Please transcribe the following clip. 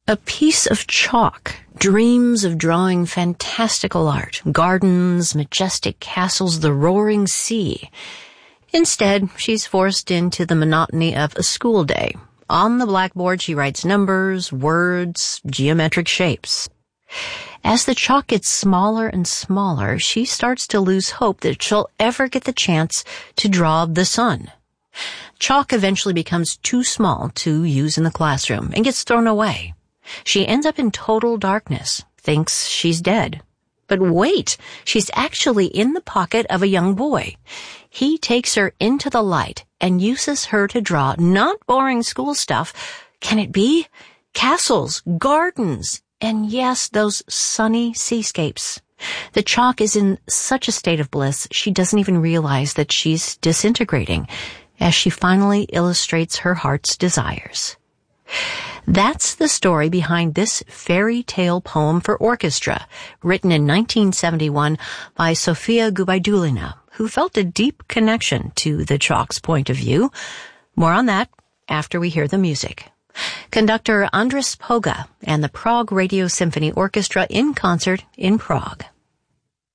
A piece of chalk dreams of drawing fantastical art, gardens, majestic castles, the roaring sea. Instead, she's forced into the monotony of a school day. On the blackboard, she writes numbers, words, geometric shapes. As the chalk gets smaller and smaller, she starts to lose hope that she'll ever get the chance to draw the sun. Chalk eventually becomes too small to use in the classroom and gets thrown away. She ends up in total darkness, thinks she's dead. But wait, she's actually in the pocket of a young boy. He takes her into the light and uses her to draw not boring school stuff. Can it be? Castles, gardens, and yes, those sunny seascapes. The chalk is in such a state of bliss, she doesn't even realize that she's disintegrating as she finally illustrates her heart's desires. That's the story behind this fairy tale poem for orchestra, written in 1971 by Sofia Gubaidulina, who felt a deep connection to the chalk's point of view. More on that after we hear the music. Conductor Andras Poga and the Prague Radio Symphony Orchestra in concert in Prague.